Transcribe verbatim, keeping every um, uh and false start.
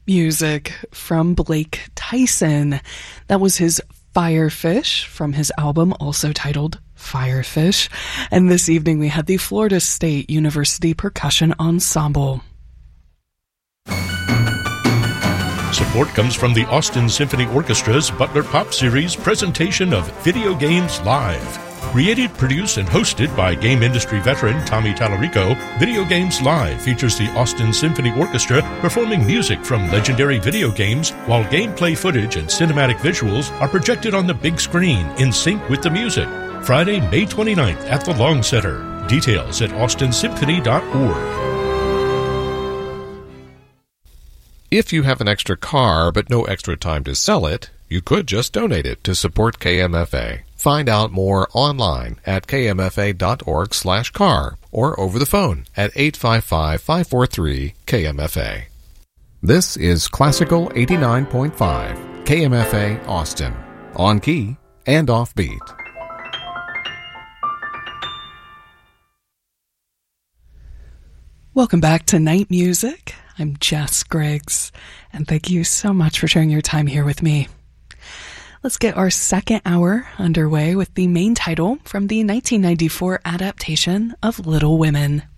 Music from Blake Tyson. That was his Firefish from his album, also titled Firefish. And this evening we had the Florida State University Percussion Ensemble. Support comes from the Austin Symphony Orchestra's Butler Pop Series presentation of Video Games Live. Created, produced, and hosted by game industry veteran Tommy Tallarico, Video Games Live features the Austin Symphony Orchestra performing music from legendary video games, while gameplay footage and cinematic visuals are projected on the big screen in sync with the music. Friday, May twenty-ninth at the Long Center. Details at austin symphony dot org. If you have an extra car but no extra time to sell it, you could just donate it to support K M F A. Find out more online at k m f a dot org slash car or over the phone at eight five five, five four three, K M F A. This is Classical eighty-nine point five, K M F A Austin, on key and offbeat. Welcome back to Night Music. I'm Jess Griggs, and thank you so much for sharing your time here with me. Let's get our second hour underway with the main title from the nineteen ninety-four adaptation of Little Women.